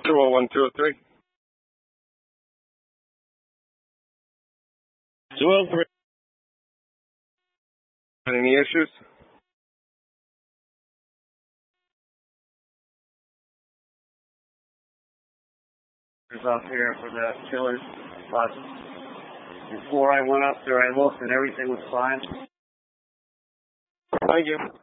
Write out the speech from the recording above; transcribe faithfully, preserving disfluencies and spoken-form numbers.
two oh one, two oh three. two oh three. Any issues? Up here for the killers. But before I went up there, I looked and everything was fine. Thank you.